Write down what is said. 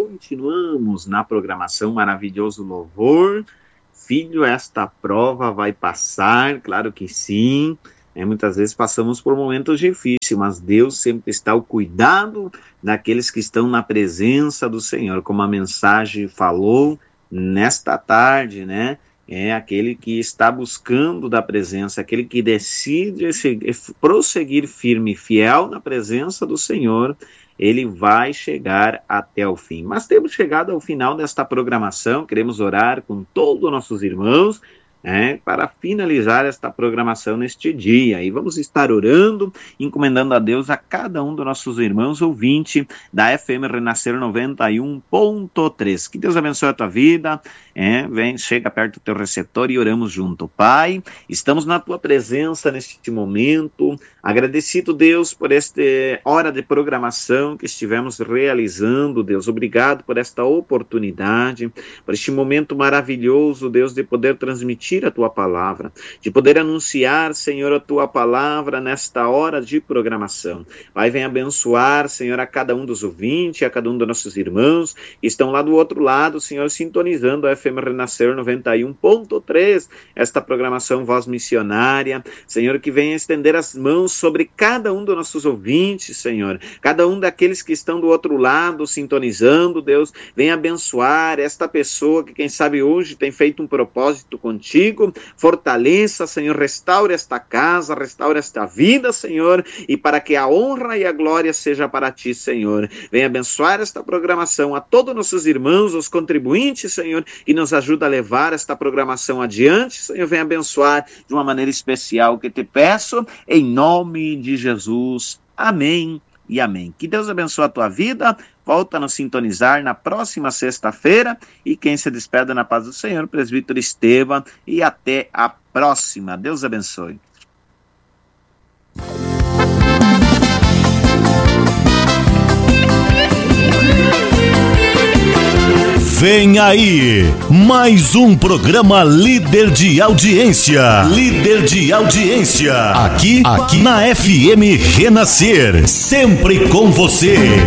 continuamos na programação Maravilhoso Louvor. Filho, esta prova vai passar, claro que sim. Muitas vezes passamos por momentos difíceis, mas Deus sempre está ao cuidado daqueles que estão na presença do Senhor, como a mensagem falou nesta tarde, né? É aquele que está buscando da presença, aquele que decide prosseguir firme e fiel na presença do Senhor, ele vai chegar até o fim. Mas temos chegado ao final desta programação, queremos orar com todos os nossos irmãos, para finalizar esta programação neste dia. E vamos estar orando, encomendando a Deus a cada um dos nossos irmãos ouvintes da FM Renascer 91.3. Que Deus abençoe a tua vida. Chega perto do teu receptor e oramos junto. Pai, estamos na tua presença neste momento. Agradecido, Deus, por esta hora de programação que estivemos realizando, Deus. Obrigado por esta oportunidade, por este momento maravilhoso, Deus, de poder transmitir a tua palavra, de poder anunciar, Senhor, a tua palavra nesta hora de programação. Pai, vem abençoar, Senhor, a cada um dos ouvintes, a cada um dos nossos irmãos que estão lá do outro lado, Senhor, sintonizando a FM Renascer 91.3, esta programação Voz Missionária, Senhor, que venha estender as mãos sobre cada um dos nossos ouvintes, Senhor, cada um daqueles que estão do outro lado sintonizando, Deus, venha abençoar esta pessoa que, quem sabe, hoje tem feito um propósito contigo. Fortaleça, Senhor, restaure esta casa, restaure esta vida, Senhor, e para que a honra e a glória seja para ti, Senhor. Venha abençoar esta programação a todos nossos irmãos, os contribuintes, Senhor, que nos ajuda a levar esta programação adiante, Senhor. Venha abençoar de uma maneira especial, que te peço, em nome de Jesus. Amém e amém. Que Deus abençoe a tua vida. Volta a nos sintonizar na próxima sexta-feira. E quem se despede na paz do Senhor, presbítero Estevam. E até a próxima. Deus abençoe. Vem aí, mais um programa líder de audiência. Líder de audiência. Aqui na FM Renascer. Sempre com você.